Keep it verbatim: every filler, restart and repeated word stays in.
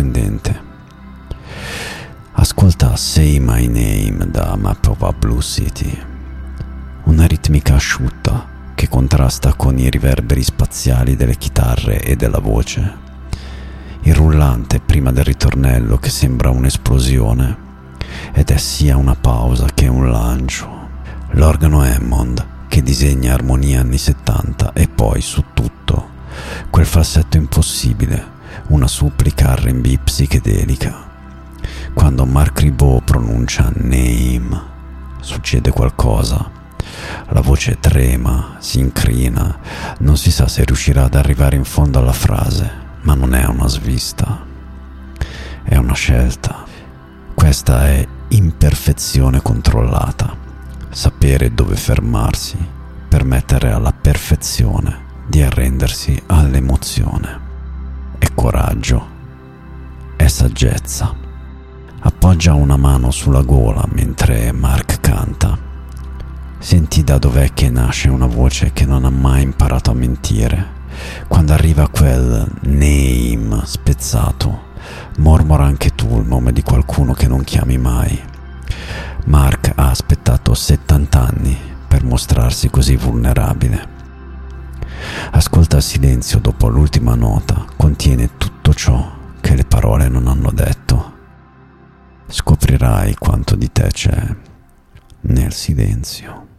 sorprendente. Ascolta Say My Name da Map of a Blue City, una ritmica asciutta che contrasta con i riverberi spaziali delle chitarre e della voce, il rullante prima del ritornello che sembra un'esplosione ed è sia una pausa che un lancio, l'organo Hammond che disegna armonia anni settanta e poi su tutto quel falsetto impossibile, una supplica R and B psichedelica. Quando Mark Ribot pronuncia name succede qualcosa, la voce trema, si incrina, non si sa se riuscirà ad arrivare in fondo alla frase, ma non è una svista, è una scelta. Questa è imperfezione controllata, sapere dove fermarsi, permettere alla perfezione di arrendersi all'emozione. È coraggio, è saggezza. Appoggia una mano sulla gola mentre Mark canta. Senti da dov'è che nasce una voce che non ha mai imparato a mentire. Quando arriva quel name spezzato, mormora anche tu il nome di qualcuno che non chiami mai. Mark ha aspettato settanta anni per mostrarsi così vulnerabile. Ascolta il silenzio dopo l'ultima nota, contiene tutto ciò che le parole non hanno detto. Scoprirai quanto di te c'è nel silenzio.